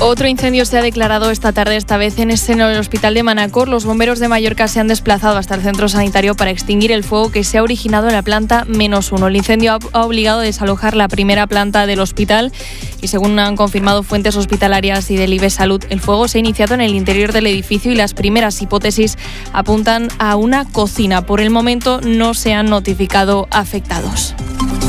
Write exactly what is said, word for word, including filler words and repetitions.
Otro incendio se ha declarado esta tarde, esta vez en el seno del Hospital de Manacor. Los bomberos de Mallorca se han desplazado hasta el centro sanitario para extinguir el fuego que se ha originado en la planta menos uno. El incendio ha obligado a desalojar la primera planta del hospital y, según han confirmado fuentes hospitalarias y del I B E Salud, el fuego se ha iniciado en el interior del edificio y las primeras hipótesis apuntan a una cocina. Por el momento no se han notificado afectados.